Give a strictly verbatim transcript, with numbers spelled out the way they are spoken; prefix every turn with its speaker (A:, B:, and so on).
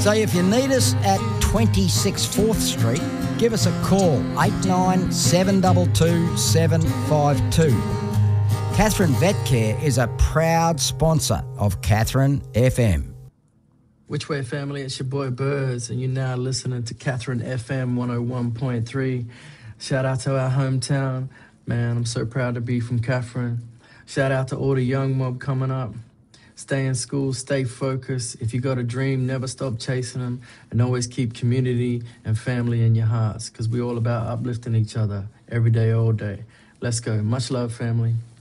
A: So if you need us at twenty-six fourth Street, give us a call, eight nine seven two two seven five two. Catherine Vet Care is a proud sponsor of Catherine F M.
B: Which way, family? It's your boy Burrs, and you're now listening to Catherine F M one oh one point three. Shout out to our hometown. Man, I'm so proud to be from Catherine. Shout out to all the young mob coming up. Stay in school, stay focused. If you got a dream, never stop chasing them, and always keep community and family in your hearts, because we're all about uplifting each other every day, all day. Let's go. Much love, family.